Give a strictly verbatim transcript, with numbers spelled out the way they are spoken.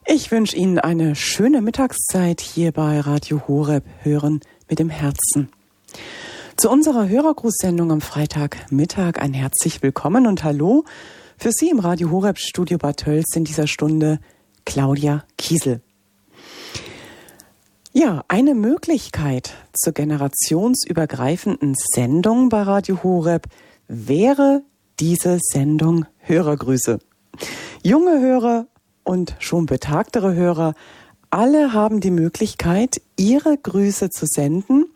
Ich wünsche Ihnen eine schöne Mittagszeit hier bei Radio Horeb, Hören mit dem Herzen. Zu unserer Hörergrußsendung am Freitagmittag ein herzlich willkommen und hallo für Sie im Radio Horeb Studio Bad Tölz in dieser Stunde Claudia Kiesel. Ja, eine Möglichkeit zur generationsübergreifenden Sendung bei Radio Horeb wäre diese Sendung Hörergrüße. Junge Hörer und schon betagtere Hörer, alle haben die Möglichkeit, ihre Grüße zu senden